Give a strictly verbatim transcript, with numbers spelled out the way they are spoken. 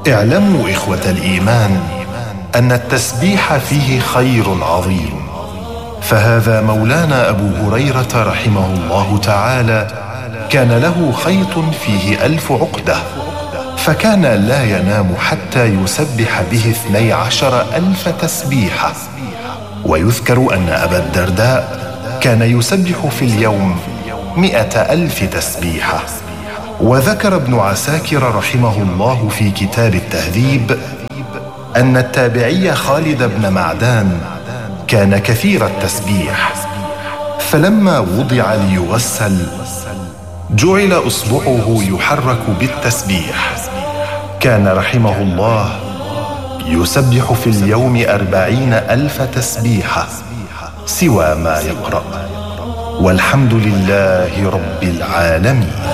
اعلموا إخوة الإيمان أن التسبيح فيه خير عظيم، فهذا مولانا أبو هريرة رحمه الله تعالى كان له خيط فيه ألف عقدة، فكان لا ينام حتى يسبح به اثني عشر ألف تسبيحة. ويذكر أن أبا الدرداء كان يسبح في اليوم مئة ألف تسبيحة. وذكر ابن عساكر رحمه الله في كتاب التهذيب أن التابعي خالد بن معدان كان كثير التسبيح، فلما وضع ليغسل جعل إصبعه يحرك بالتسبيح. كان رحمه الله يسبح في اليوم أربعين ألف تسبيحة سوى ما يقرأ. والحمد لله رب العالمين.